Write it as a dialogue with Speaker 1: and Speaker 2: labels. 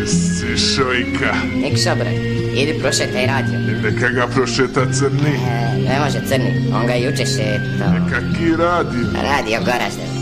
Speaker 1: si šojka.
Speaker 2: Nikša bre, idi prošetaj radio.
Speaker 1: Neka ga prošeta crni.
Speaker 2: Ne može crni, on ga juče šetao.
Speaker 1: Kaki radio?
Speaker 2: Radio Goražde.